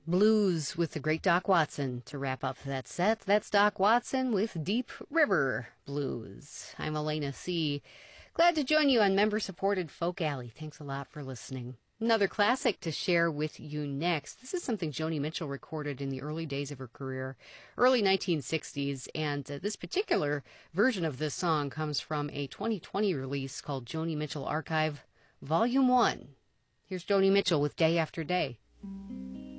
Blues with the great Doc Watson to wrap up that set. That's Doc Watson with Deep River Blues. I'm Elena C. Glad to join you on member-supported Folk Alley. Thanks a lot for listening. Another classic to share with you next. This is something Joni Mitchell recorded in the early days of her career, early 1960s, and this particular version of this song comes from a 2020 release called Joni Mitchell Archive Volume 1. Here's Joni Mitchell with Day After Day.